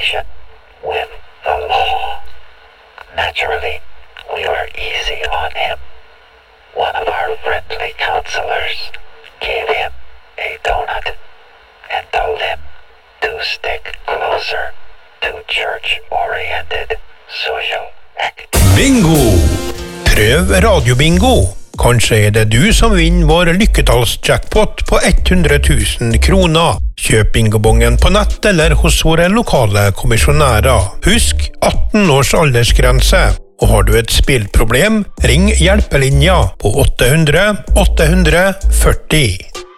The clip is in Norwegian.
conversation with the law. Naturally, we were easy on him. One of our friendly counselors gave him a donut and told him to stick closer to church-oriented social activities. Bingo! Prøv radiobingo. Kanskje det du som vinner vår lykketallsjackpot på 100 000 kroner. Kjøp bingobongen på nett eller hos våre lokale kommisjonærer. Husk 18 års aldersgrense. Og har du et spillproblem, ring hjelpelinja på 800 840.